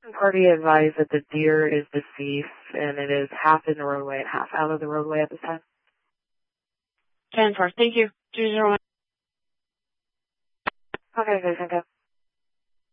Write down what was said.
Party advised that the deer is deceased and it is half in the roadway and half out of the roadway at this time. 10-4. Thank you. 201. Okay, guys, thank you.